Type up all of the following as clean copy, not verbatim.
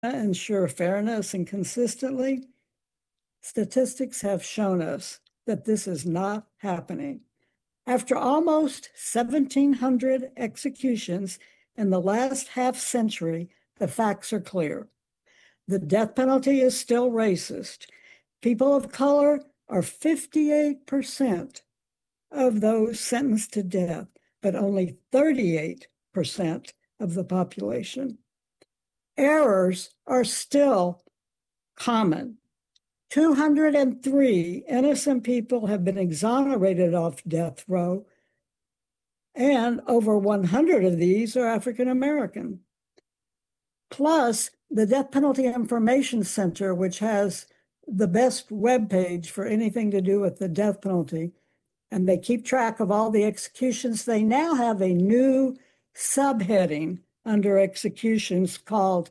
ensure fairness and consistently, statistics have shown us that this is not happening. After almost 1,700 executions in the last half century, the facts are clear. The death penalty is still racist. People of color are 58% of those sentenced to death, but only 38% of the population. Errors are still common. 203 innocent people have been exonerated off death row, and over 100 of these are African American. Plus, the Death Penalty Information Center, which has the best webpage for anything to do with the death penalty, and they keep track of all the executions. They now have a new subheading under executions called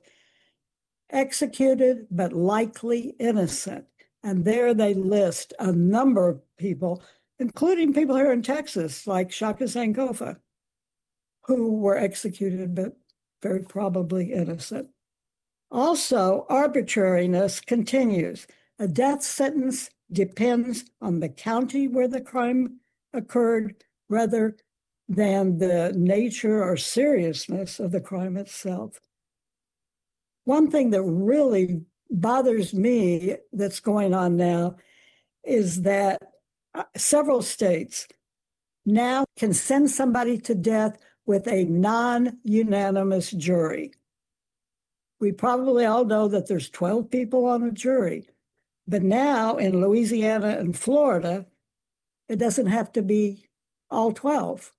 Executed but Likely Innocent. And there they list a number of people, including people here in Texas, like Shaka Sankofa, who were executed but very probably innocent. Also, arbitrariness continues. A death sentence depends on the county where the crime occurred rather than the nature or seriousness of the crime itself. One thing that really bothers me that's going on now is that several states now can send somebody to death with a non-unanimous jury. We probably all know that there's 12 people on a jury, but now in Louisiana and Florida, it doesn't have to be all 12.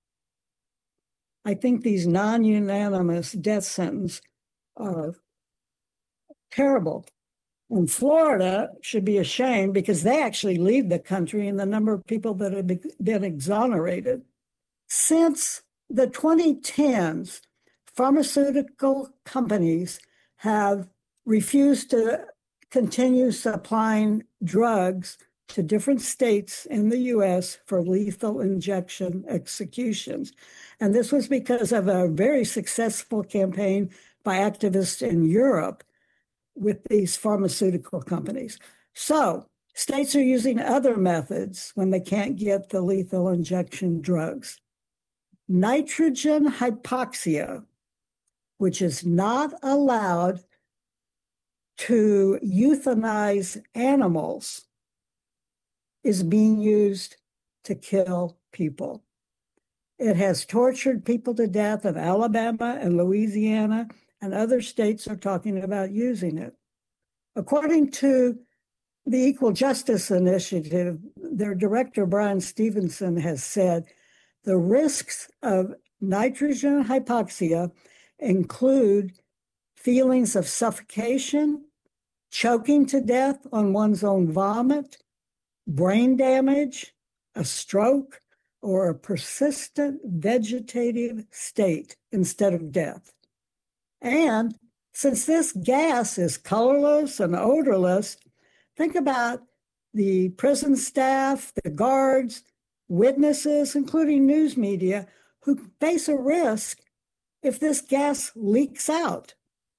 I think these non-unanimous death sentences are terrible. And Florida should be ashamed because they actually lead the country in the number of people that have been exonerated. Since the 2010s, pharmaceutical companies have refused to continue supplying drugs to different states in the US for lethal injection executions. And this was because of a very successful campaign by activists in Europe with these pharmaceutical companies. So states are using other methods when they can't get the lethal injection drugs. Nitrogen hypoxia, which is not allowed to euthanize animals, is being used to kill people. It has tortured people to death in Alabama and Louisiana, and other states are talking about using it. According to the Equal Justice Initiative, their director, Brian Stevenson, has said the risks of nitrogen hypoxia include feelings of suffocation, choking to death on one's own vomit, brain damage, a stroke, or a persistent vegetative state instead of death. And since this gas is colorless and odorless, think about the prison staff, the guards, witnesses, including news media, who face a risk if this gas leaks out.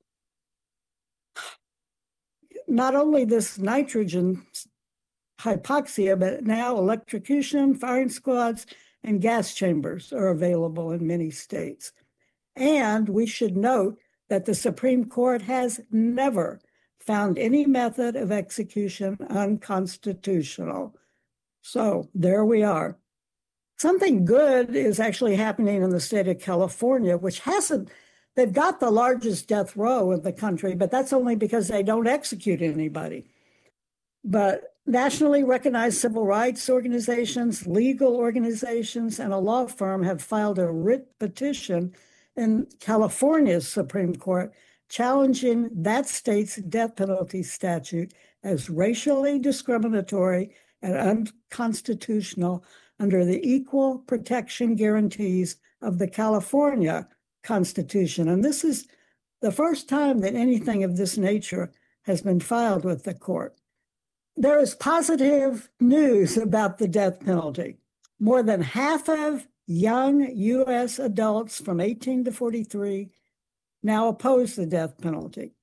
Not only this nitrogen hypoxia, but now electrocution, firing squads, and gas chambers are available in many states. And we should note that the Supreme Court has never found any method of execution unconstitutional. So there we are. Something good is actually happening in the state of California, which they've got the largest death row in the country, but that's only because they don't execute anybody. But nationally recognized civil rights organizations, legal organizations, and a law firm have filed a writ petition in California's Supreme Court challenging that state's death penalty statute as racially discriminatory and unconstitutional under the equal protection guarantees of the California Constitution. And this is the first time that anything of this nature has been filed with the court. There is positive news about the death penalty. More than half of young U.S. adults from 18 to 43 now oppose the death penalty.